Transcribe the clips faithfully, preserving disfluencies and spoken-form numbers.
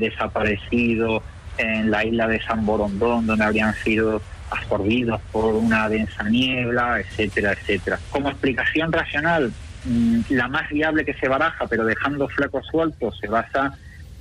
desaparecido en la isla de San Borondón, donde habrían sido absorbidos por una densa niebla, etcétera, etcétera. Como explicación racional, la más viable que se baraja, pero dejando flecos sueltos, se basa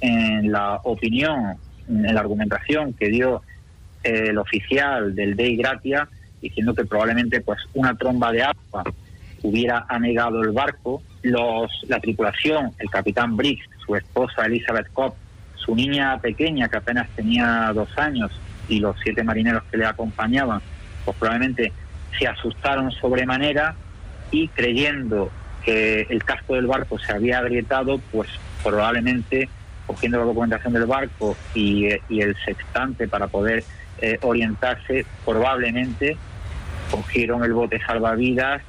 en la opinión, en la argumentación que dio el oficial del Dei Gratia, diciendo que probablemente pues una tromba de agua hubiera anegado el barco. Los, la tripulación, el capitán Briggs, su esposa Elizabeth Cobb, su niña pequeña que apenas tenía dos años y los siete marineros que le acompañaban, pues probablemente se asustaron sobremanera y creyendo que el casco del barco se había agrietado, pues probablemente cogiendo la documentación del barco y, y el sextante para poder eh, orientarse, probablemente cogieron el bote salvavidas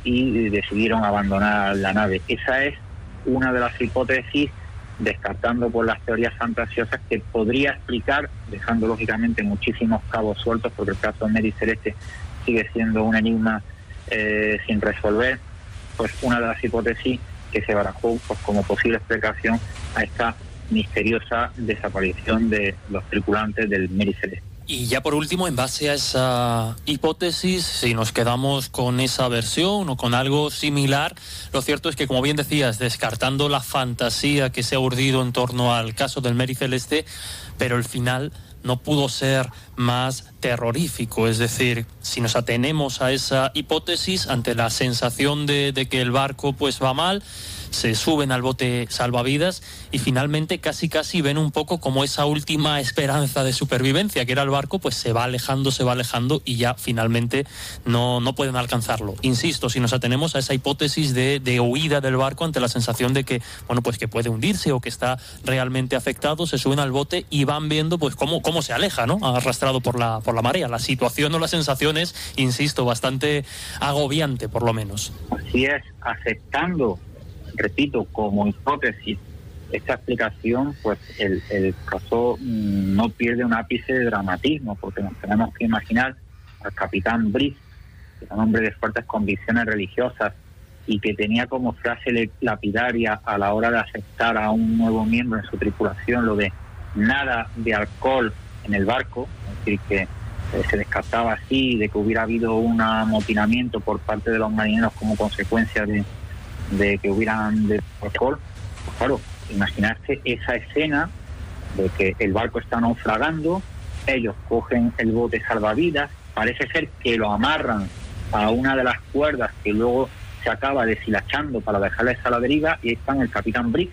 y decidieron abandonar la nave. Esa es una de las hipótesis, descartando por las teorías fantasiosas, que podría explicar, dejando lógicamente muchísimos cabos sueltos, porque el caso de Mary Celeste sigue siendo un enigma eh, sin resolver, pues una de las hipótesis que se barajó pues, como posible explicación a esta misteriosa desaparición de los tripulantes del Mary Celeste. Y ya por último, en base a esa hipótesis, si nos quedamos con esa versión o con algo similar, lo cierto es que, como bien decías, descartando la fantasía que se ha urdido en torno al caso del Mary Celeste, pero el final no pudo ser más terrorífico. Es decir, si nos atenemos a esa hipótesis, ante la sensación de, de que el barco pues va mal, se suben al bote salvavidas y finalmente casi casi ven un poco como esa última esperanza de supervivencia, que era el barco, pues se va alejando, se va alejando y ya finalmente no, no pueden alcanzarlo. Insisto, si nos atenemos a esa hipótesis de, de huida del barco ante la sensación de que, bueno, pues que puede hundirse o que está realmente afectado, se suben al bote y van viendo pues cómo, cómo se aleja, ¿no? Arrastrado por la, por la marea. La situación o la sensación es, insisto, bastante agobiante, por lo menos. Así es, aceptando, repito, como hipótesis esta explicación, pues el, el caso mmm, no pierde un ápice de dramatismo, porque nos tenemos que imaginar al capitán Briggs, que era un hombre de fuertes convicciones religiosas y que tenía como frase lapidaria a la hora de aceptar a un nuevo miembro en su tripulación lo de nada de alcohol en el barco, es decir, que eh, se descartaba así de que hubiera habido un amotinamiento por parte de los marineros como consecuencia de de que hubieran de alcohol. Pues claro, imaginarse esa escena de que el barco está naufragando, ellos cogen el bote salvavidas, parece ser que lo amarran a una de las cuerdas que luego se acaba deshilachando para dejarles a la deriva, y ahí están el capitán Briggs,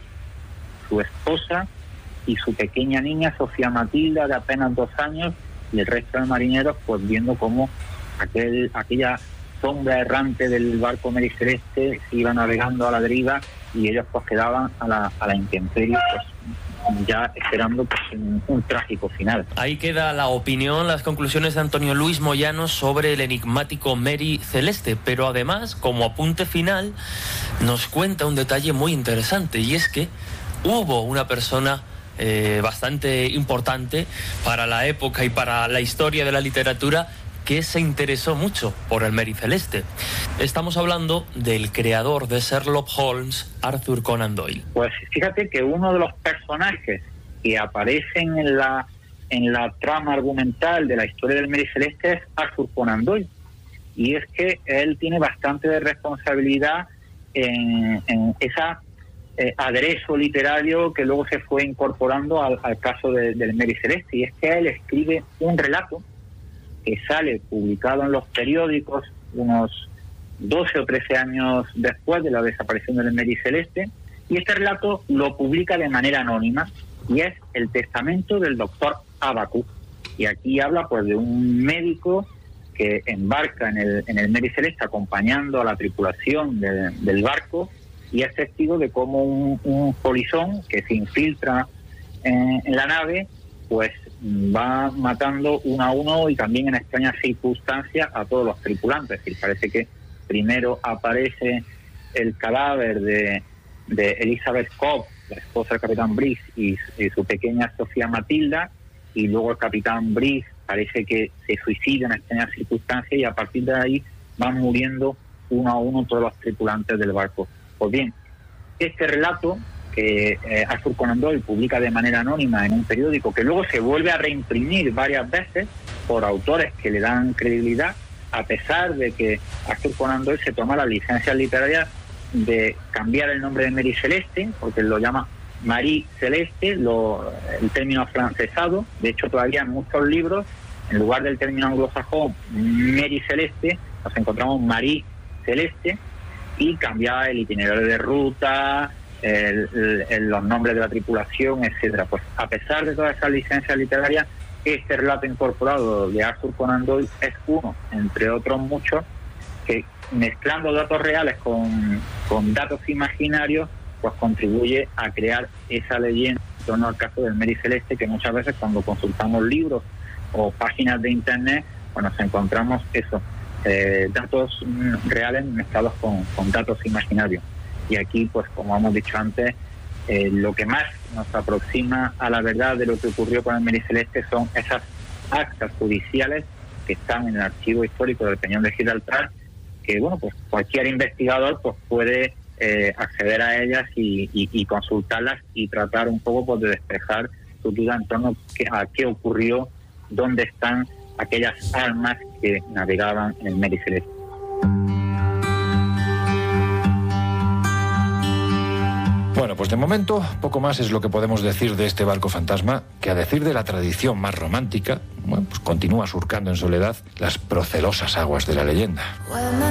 su esposa y su pequeña niña Sofía Matilda de apenas dos años, y el resto de marineros pues viendo cómo aquel, aquella sombra errante del barco Mary Celeste se iba navegando a la deriva y ellos pues quedaban a la, a la intemperie, pues ya esperando pues un, un trágico final. Ahí queda la opinión, las conclusiones de Antonio Luis Moyano sobre el enigmático Mary Celeste, pero además, como apunte final, nos cuenta un detalle muy interesante, y es que hubo una persona eh, bastante importante para la época y para la historia de la literatura que se interesó mucho por el Mary Celeste. Estamos hablando del creador de Sherlock Holmes, Arthur Conan Doyle. Pues fíjate que uno de los personajes que aparecen en la en la trama argumental de la historia del Mary Celeste es Arthur Conan Doyle, y es que él tiene bastante de responsabilidad en, en esa eh, aderezo literario que luego se fue incorporando al, al caso de, del Mary Celeste, y es que él escribe un relato que sale publicado en los periódicos unos doce o trece años después de la desaparición del Mary Celeste, y este relato lo publica de manera anónima, y es el testamento del doctor Abacu. Y aquí habla pues de un médico que embarca en el, en el Mary Celeste acompañando a la tripulación de, del barco, y es testigo de cómo un, un polizón que se infiltra en, en la nave pues va matando uno a uno y también en extrañas circunstancias a todos los tripulantes. Y parece que primero aparece el cadáver de, de Elizabeth Cobb, la esposa del capitán Briggs, y, y su pequeña Sofía Matilda, y luego el capitán Briggs parece que se suicida en extrañas circunstancias, y a partir de ahí van muriendo uno a uno todos los tripulantes del barco. Pues bien, este relato que eh, Arthur Conan Doyle publica de manera anónima en un periódico, que luego se vuelve a reimprimir varias veces por autores que le dan credibilidad, a pesar de que Arthur Conan Doyle se toma la licencia literaria de cambiar el nombre de Mary Celeste, porque lo llama Marie Celeste, lo, el término afrancesado. De hecho, todavía en muchos libros, en lugar del término anglosajón Mary Celeste, nos encontramos Marie Celeste, y cambiaba el itinerario de ruta, el, el, el, los nombres de la tripulación, etcétera. Pues a pesar de todas esas licencias literarias, este relato incorporado de Arthur Conan Doyle es uno, entre otros muchos, que mezclando datos reales con, con datos imaginarios, pues contribuye a crear esa leyenda en torno al caso del Mary Celeste, que muchas veces cuando consultamos libros o páginas de internet, pues nos encontramos eso, eh, datos reales mezclados con, con datos imaginarios. Y aquí, pues como hemos dicho antes, eh, lo que más nos aproxima a la verdad de lo que ocurrió con el Mary Celeste son esas actas judiciales que están en el archivo histórico del Peñón de Gibraltar, que bueno, pues cualquier investigador pues puede eh, acceder a ellas y, y, y consultarlas y tratar un poco pues de despejar su duda en torno a qué ocurrió, dónde están aquellas almas que navegaban en el Mary Celeste. Bueno, pues de momento poco más es lo que podemos decir de este barco fantasma, que a decir de la tradición más romántica, bueno, pues continúa surcando en soledad las procelosas aguas de la leyenda.